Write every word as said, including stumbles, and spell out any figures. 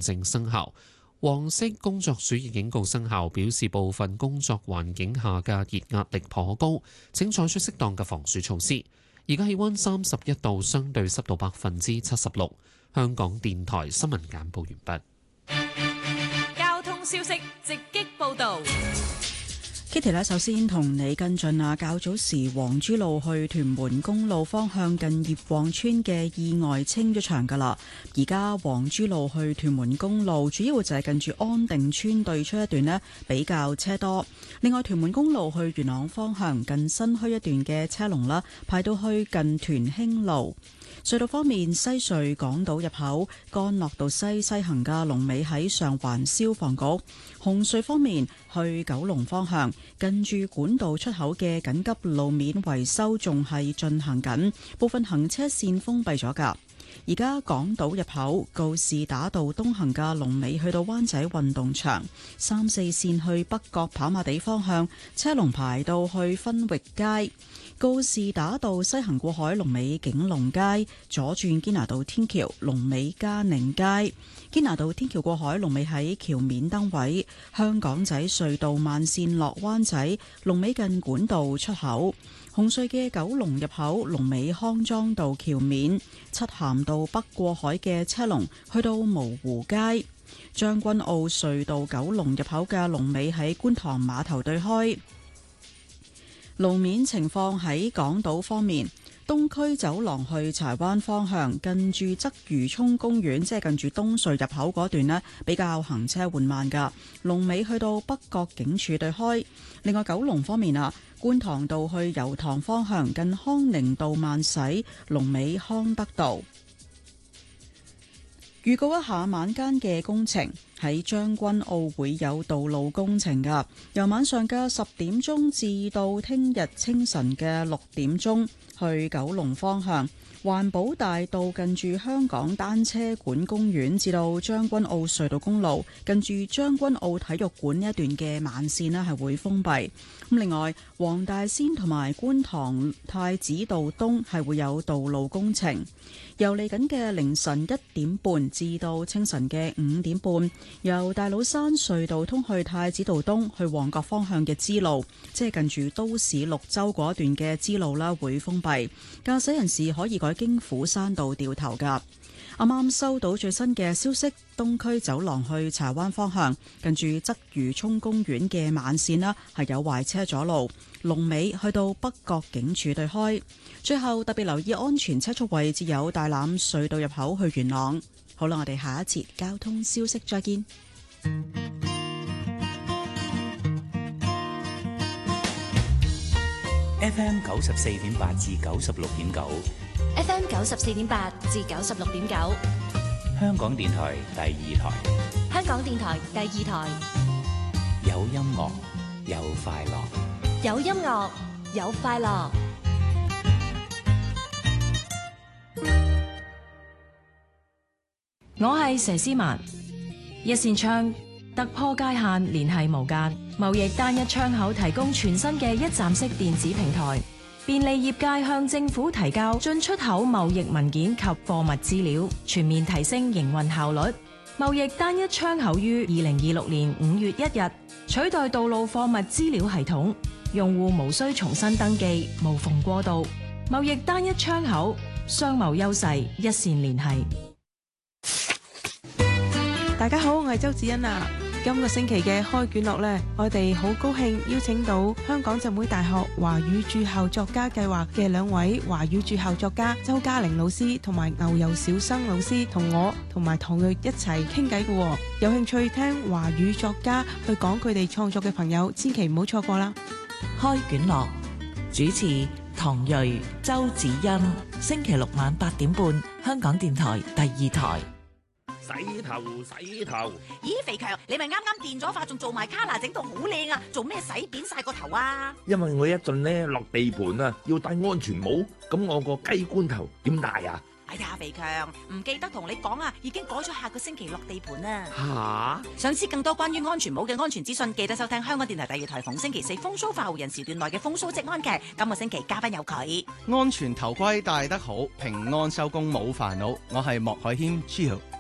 正生效。黃色工作暑熱警告生效，表示部分工作環境下嘅熱壓力頗高，請採取適當嘅防暑措施。而家氣溫三十一度，相對濕度百分之七十六。香港電台新聞簡報完畢。交通消息直擊報道。 Kitty 咧，首先同你跟進啊，較早時黃珠路去屯門公路方向近葉旺村嘅意外清咗場噶啦，而家黃珠路去屯門公路主要就係近住安定村對出一段呢比較車多。另外屯門公路去元朗方向近新墟一段嘅車龍啦，排到去近屯興路。隧道方面，西隧港島入口干諾道西西行嘅龍尾喺上環消防局。紅隧方面，去九龍方向近住管道出口嘅緊急路面維修仲係進行緊，部分行車線封閉咗㗎。而家港島入口告士打道東行嘅龍尾去到灣仔運動場，三四線去北角跑馬地方向車龍排到去分域街。告士打道西行過海龍尾景隆街，左轉堅拿道天橋龍尾嘉寧街。堅拿道天橋過海龍尾喺橋面燈位。香港仔隧道慢線落灣仔龍尾近管道出口。紅隧嘅九龍入口龍尾康莊道橋面。漆咸道北過海嘅車龍去到蕪湖街。將軍澳隧道九龍入口嘅龍尾喺觀塘碼頭對開。路面情況喺港島方面，東區走廊去柴灣方向近住鰂魚涌公園，即係近住東隧入口嗰段呢，比較行車緩慢噶。龍尾去到北角警署對開。另外九龍方面啊，觀塘道去油塘方向近康寧道慢駛，龍尾康德道。預告一下晚間嘅工程，喺將軍澳會有道路工程㗎，由晚上嘅十點鐘至到聽日清晨嘅六點鐘，去九龍方向環保大道近住香港單車館公園至到將軍澳隧道公路近住將軍澳體育館呢一段嘅慢線呢係會封閉。咁另外黃大仙同埋觀塘太子道東係會有道路工程，由嚟緊嘅凌晨一點半至到清晨嘅五點半，由大老山隧道通去太子道東去旺角方向嘅支路，即係近住都市綠洲嗰段嘅支路啦，會封閉，駕駛人士可以改經虎山道掉頭㗎。啱啱收到最新嘅消息，東區走廊去柴灣方向近住鰂魚涌公園嘅慢線啦，係有壞車阻路，龍尾去到北角警署對開。最後特別留意安全車速位置有大欖隧道入口去元朗。好啦，我哋下一節交通消息再見。 F M 九十四點八至九十六點九 ，F M 九十四點八至九十六點九， 香港電台第二台， 香港電台第二台， 有音樂有快樂， 有音樂有快樂。 我係佘詩曼，一扇窗突破界限，聯繫無間，貿易單一窗口提供全新嘅一站式電子平台，便利業界向政府提交進出口貿易文件及貨物資料，全面提升營運效率。貿易單一窗口於二零二六年五月一日取代道路貨物資料系統，用戶無需重新登記，無縫過渡。貿易單一窗口，商貿優勢一線聯繫。 大家好，我係周子欣啊。今個星期嘅開卷樂呢，我哋好高興邀請到香港浸會大學華語駐校作家計劃嘅兩位華語駐校作家周嘉玲老師同埋牛油小生老師，同我同埋唐睿一齊傾偈嘅。有興趣聽華語作家去講佢哋創作嘅朋友，千祈唔好錯過啦。 開卷樂主持唐睿、周子欣，星期六晚八點半，香港電台第二台。 洗頭洗頭， 咦，肥強，你咪啱啱電咗髮，仲做埋卡拿，整到好靚啊！做咩洗扁晒個頭啊？ 因為我一陣咧落地盤啊，要戴安全帽，咁我個雞冠頭點戴啊？ 哎呀，肥強，唔記得同你講啊，已經改咗下個星期落地盤啦。 吓！ 想知更多關於安全帽嘅安全資訊，記得收聽香港電台第二台逢星期四風騷化胡人時段內嘅風騷職安劇。今個星期嘉賓有佢。 安全頭盔戴得好，平安收工冇煩惱。我係莫海謙 Gio。